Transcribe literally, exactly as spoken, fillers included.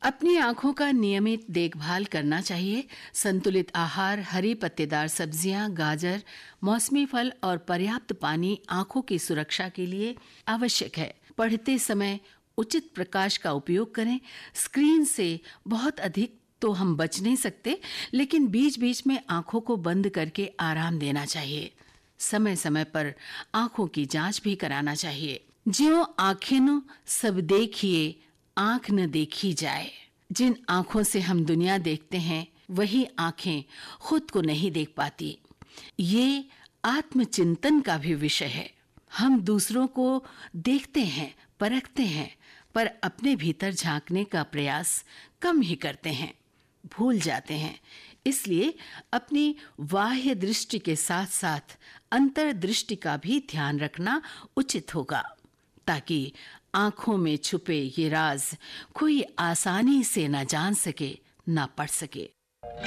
अपनी आंखों का नियमित देखभाल करना चाहिए। संतुलित आहार, हरी पत्तेदार सब्जियां, गाजर, मौसमी फल और पर्याप्त पानी आंखों की सुरक्षा के लिए आवश्यक है। पढ़ते समय उचित प्रकाश का उपयोग करें। स्क्रीन से बहुत अधिक तो हम बच नहीं सकते, लेकिन बीच-बीच में आंखों को बंद करके आराम देना चाहिए। समय समय पर आंखों की जांच भी कराना चाहिए। ज्यों आंखें न सब देखिए, आंख न देखी जाए। जिन आंखों से हम दुनिया देखते हैं, वही आंखें खुद को नहीं देख पाती। ये आत्मचिंतन का भी विषय है। हम दूसरों को देखते हैं, परखते हैं, पर अपने भीतर झांकने का प्रयास कम ही करते हैं, भूल जाते हैं। इसलिए अपनी बाह्य दृष्टि के साथ-साथ अंतर्दृष्टि का भी ध्यान रखना उचित होगा, ताकि आंखों में छुपे ये राज कोई आसानी से न जान सके, न पढ़ सके।